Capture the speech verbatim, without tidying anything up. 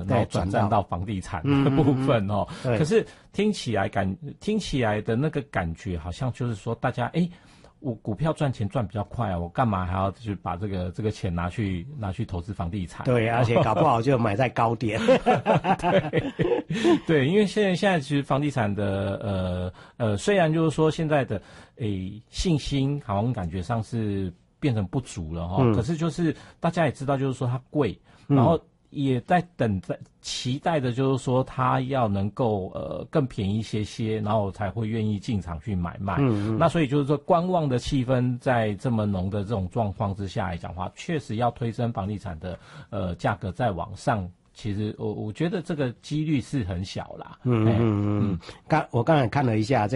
然后转战到房地产的部分哦。嗯嗯嗯可是听起来感听起来的那个感觉，好像就是说大家哎。我股票赚钱赚比较快啊，我干嘛还要去把这个这个钱拿去拿去投资房地产？ 对，而且搞不好就买在高点。 对，对，因为现在现在其实房地产的呃呃，虽然就是说现在的诶信心好像感觉上是变成不足了哈、嗯，可是就是大家也知道，就是说它贵，然后。也在等在期待的，就是说它要能够呃更便宜一些些，然后才会愿意进场去买卖。嗯嗯。那所以就是说观望的气氛在这么浓的这种状况之下来讲的话，确实要推升房地产的呃价格再往上，其实我我觉得这个几率是很小啦。 嗯嗯嗯。刚我刚才看了一下这。